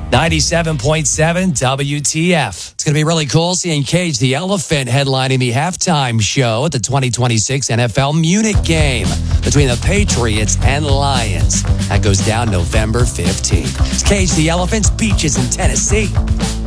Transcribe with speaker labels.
Speaker 1: 97.7 WTF.
Speaker 2: It's going to be really cool seeing Cage the Elephant headlining the halftime show at the 2026 NFL Munich game between the Patriots and Lions. That goes down November 15th. It's Cage the Elephant's Beaches in Tennessee.